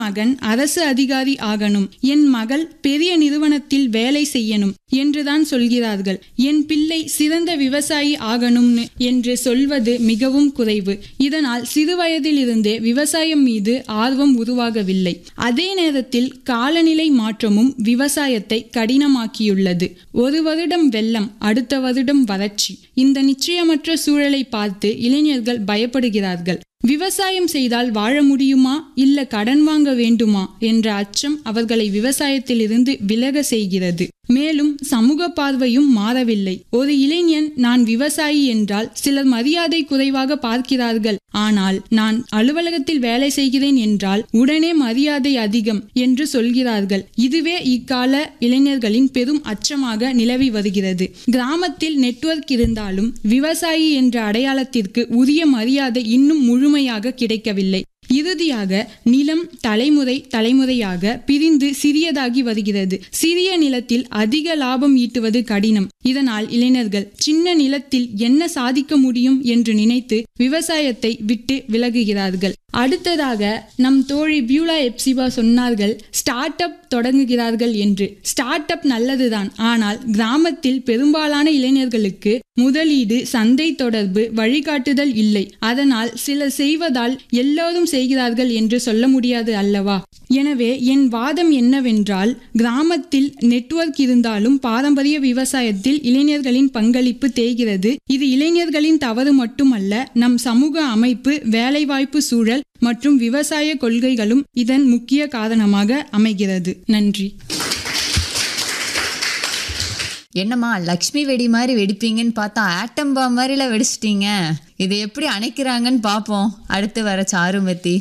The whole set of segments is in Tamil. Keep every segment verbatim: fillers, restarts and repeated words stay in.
மகன் அரசு அதிகாரி ஆகணும், என் மகள் பெரிய நிறுவனத்தில் வேலை செய்யணும் என்றுதான் சொல்கிறார்கள். என் பிள்ளை சிறந்த விவசாயி ஆகணும்னு என்று சொல்வது மிகவும் குறைவு. இதனால் சிறுவயதிலிருந்தே விவசாயம் மீது ஆர்வம் உருவாகவில்லை. அதே நேரத்தில் காலநிலை மாற்றமும் விவசாயத்தை கடினமாக்கியுள்ளது. ஒரு வருடம் வெள்ளம், அடுத்த வருடம் வறட்சி. இந்த நிச்சயமற்ற சூழலை பார்த்து இளைஞர்கள் பயப்படுகிறார்கள். விவசாயம் செய்தால் வாழ முடியுமா, இல்ல கடன் வாங்க வேண்டுமா என்ற அச்சம் அவர்களை விவசாயத்திலிருந்து விலக செய்கிறது. மேலும் சமூக பார்வையும் மாறவில்லை. ஒரு இளைஞன் நான் விவசாயி என்றால் சிலர் மரியாதை குறைவாக பார்க்கிறார்கள். ஆனால் நான் அலுவலகத்தில் வேலை செய்கிறேன் என்றால் உடனே மரியாதை அதிகம் என்று சொல்கிறார்கள். இதுவே இக்கால இளைஞர்களின் பெரும் அச்சமாக நிலவி வருகிறது. கிராமத்தில் நெட்வொர்க் இருந்தாலும் விவசாயி என்ற அடையாளத்திற்கு உரிய மரியாதை இன்னும் முழுமையாக கிடைக்கவில்லை. இறுதியாக நிலம் தலைமுறை தலைமுறையாக பிரிந்து சிறியதாகி வருகிறது. சிறிய நிலத்தில் அதிக லாபம் ஈட்டுவது கடினம். இதனால் இளைஞர்கள் சின்ன நிலத்தில் என்ன சாதிக்க முடியும் என்று நினைத்து விவசாயத்தை விட்டு விலகுகிறார்கள். அடுத்ததாக நம் தோழி பியூலா எப்சிபா சொன்னார்கள், ஸ்டார்ட் அப் தொடங்குகிறார்கள் என்று. ஸ்டார்ட் அப் நல்லதுதான், ஆனால் கிராமத்தில் பெரும்பாலான இளைஞர்களுக்கு முதலீடு, சந்தை தொடர்பு, வழிகாட்டுதல் இல்லை. அதனால் சிலர் செய்வதால் எல்லோரும் செய்கிறார்கள் என்று சொல்ல முடியாது அல்லவா? எனவே என் வாதம் என்னவென்றால், கிராமத்தில் நெட்வொர்க் இருந்தாலும் பாரம்பரிய விவசாயத்தில் இளைஞர்களின் பங்களிப்பு தேய்கிறது. இது இளைஞர்களின் தவறு மட்டுமல்ல, நம் சமூக அமைப்பு, வேலைவாய்ப்பு சூழல் மற்றும் விவசாய கொள்கைகளும் இதன் முக்கிய காரணமாக அமைகிறது. நன்றி. என்னம்மா லக்ஷ்மி வெடி மாதிரி வெடிப்பீங்கன்னு பார்த்தா ஆட்டம் பாம் மாதிரில வெடிச்சிட்டீங்க. இதை எப்படி அணைக்கிறாங்கன்னு பார்ப்போம். அடுத்து வர சாருமதி.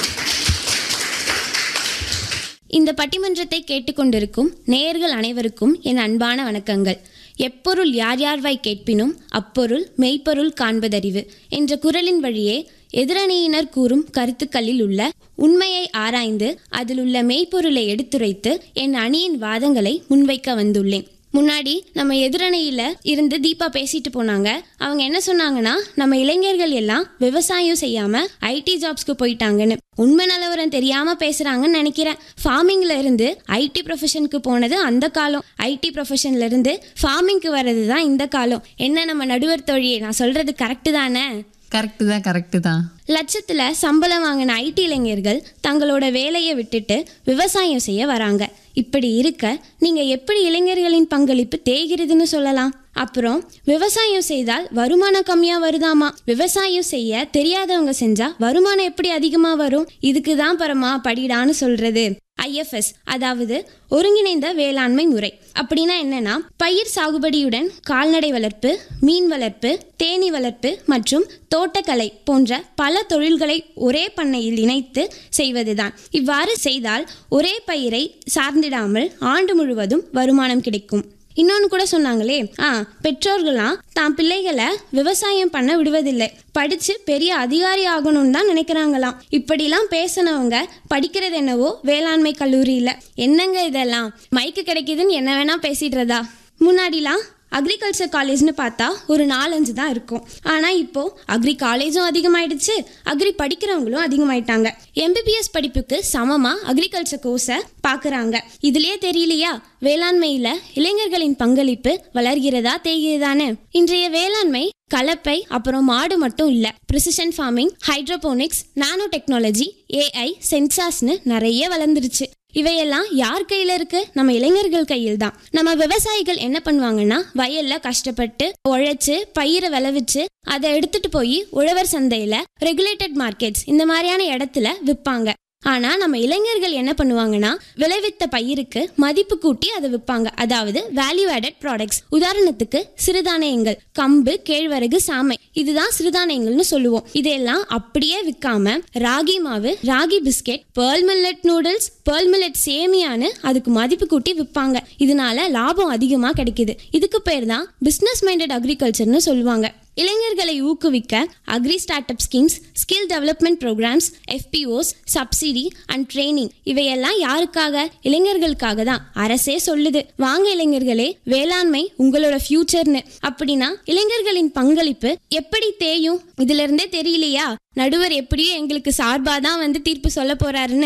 இந்த பட்டிமன்றத்தை கேட்டுக்கொண்டிருக்கும் நேயர்கள் அனைவருக்கும் என் அன்பான வணக்கங்கள். எப்பொருள் யார் யார்வாய் கேட்பினும் அப்பொருள் மெய்ப்பொருள் காண்பதறிவு என்ற குறளின் வழியே எதிரணியினர் கூறும் கருத்துக்களில் உள்ள உண்மையை ஆராய்ந்து அதில் உள்ள மெய்ப்பொருளை எடுத்துரைத்து என் அணியின் வாதங்களை முன்வைக்க வந்துள்ளேன். முன்னாடி நம்ம எதிரணையில இருந்து தீபா பேசிட்டு போனாங்க. அவங்க என்ன சொன்னாங்கன்னா, நம்ம இளைஞர்கள் எல்லாம் விவசாயம் செய்யாம ஐடி ஜாப்ஸ்க்கு போயிட்டாங்கன்னு. உண்மை நிலவரம் தெரியாம பேசுறாங்கன்னு நினைக்கிறேன். ஃபார்மிங்ல இருந்து ஐடி ப்ரொஃபஷனுக்கு போனது அந்த காலம், ஐடி ப்ரொஃபஷன்ல இருந்து ஃபார்மிங்க்கு வர்றது தான் இந்த காலம். என்ன நம்ம நடுவர் தோழியே, நான் சொல்றது கரெக்டு தானே? கரெக்டு தான் கரெக்டு தான் லட்சத்துல சம்பளம் வாங்கின ஐடி இளைஞர்கள் தங்களோட வேலையை விட்டுட்டு விவசாயம் செய்ய வராங்க. இப்படி இருக்க நீங்க எப்படி இளைஞர்களின் பங்களிப்பு தேய்கிறதுன்னு சொல்லலாம்? அப்புறம் விவசாயம் செய்தால் வருமானம் கம்மியா வருதாமா? விவசாயம் செய்ய தெரியாதவங்க செஞ்சா வருமானம் எப்படி அதிகமா வரும்? இதுக்கு தான் பரமா படிடான்னு சொல்றது ஐஎஃப்எஸ், அதாவது ஒருங்கிணைந்த வேளாண்மை முறை. அப்படின்னா என்னன்னா, பயிர் சாகுபடியுடன் கால்நடை வளர்ப்பு, மீன் வளர்ப்பு, தேனீ வளர்ப்பு மற்றும் தோட்டக்கலை போன்ற பல தொழில்களை ஒரே பண்ணையில் இணைத்து செய்வதுதான். இவ்வாறு செய்தால் ஒரே பயிரை சார்ந்திடாமல் ஆண்டு முழுவதும் வருமானம் கிடைக்கும். இன்னொன்று கூட சொன்னாங்களே, ஆ பெற்றோர்கள்லாம் தான் பிள்ளைகளை விவசாயம் பண்ண விடுவதில்லை, படிச்சு பெரிய அதிகாரி ஆகணும்னு தான் நினைக்கிறாங்களாம். இப்படிலாம் பேசினவங்க படிக்கிறது என்னவோ வேளாண்மை கல்லூரியில். என்னங்க இதெல்லாம்? மைக்கு கிடைக்குதுன்னு என்ன வேணா பேசிடுறதா? முன்னாடிலாம் அக்ரிகல்ச்சர் காலேஜ்னு பார்த்தா ஒரு நாலஞ்சு தான் இருக்கும். ஆனால் இப்போ அக்ரி காலேஜும் அதிகமாயிடுச்சு, அக்ரி படிக்கிறவங்களும் அதிகமாயிட்டாங்க. எம்பிபிஎஸ் படிப்புக்கு சமமாக அக்ரிகல்ச்சர் கோர்ஸை பார்க்குறாங்க. இதுலேயே தெரியலையா வேளாண்மையில் இளைஞர்களின் பங்களிப்பு வளர்கிறதா தேய்கிறதானே? இன்றைய வேளாண்மை கலப்பை அப்புறம் மாடு மட்டும் இல்லை, precision farming, hydroponics, nano technology, AI, சென்சார்ஸ்னு நிறைய வளர்ந்துருச்சு. இவையெல்லாம் யார் கையில இருக்கு? நம்ம இளைஞர்கள் கையில் தான். நம்ம விவசாயிகள் என்ன பண்ணுவாங்கன்னா, வயல்ல கஷ்டப்பட்டு உழைச்சு பயிரை விளைவிச்சு அதை எடுத்துட்டு போய் உழவர் சந்தையில, ரெகுலேட்டட் மார்க்கெட்ஸ் இந்த மாதிரியான இடத்துல விற்பாங்க. ஆனா நம்ம இளைஞர்கள் என்ன பண்ணுவாங்கன்னா, விளைவித்த பயிருக்கு மதிப்பு கூட்டி அதை விற்பாங்க, அதாவது வேல்யூ ஆடட் ப்ராடக்ட்ஸ். உதாரணத்துக்கு சிறுதானியங்கள், கம்பு, கேழ்வரகு, சாமை, இதுதான் சிறுதானியங்கள்னு சொல்லுவோம். இதெல்லாம் அப்படியே விற்காம ராகி மாவு, ragi biscuit, pearl millet noodles, pearl millet சேமியான்னு அதுக்கு மதிப்பு கூட்டி விற்பாங்க. இதனால லாபம் அதிகமா கிடைக்குது. இதுக்கு பேர் தான் பிசினஸ் மைண்டட் அக்ரிகல்ச்சர்னு சொல்லுவாங்க. இளைஞர்களை ஊக்குவிக்க agri start up schemes, skill development programs, எஃபிஓஸ், subsidy and training இவையெல்லாம் யாருக்காக? இளைஞர்களுக்காக தான். அரசே சொல்லுது, வாங்க இளைஞர்களே, வேளாண்மை உங்களோட ஃபியூச்சர்னு. அப்படின்னா இளைஞர்களின் பங்களிப்பு எப்படி தேயும்? இதுல இருந்தே தெரியலையா நடுவர் எப்படியோ எங்களுக்கு சார்பாதான் வந்து தீர்ப்பு சொல்ல போறாருன்னு?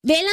வேளாண்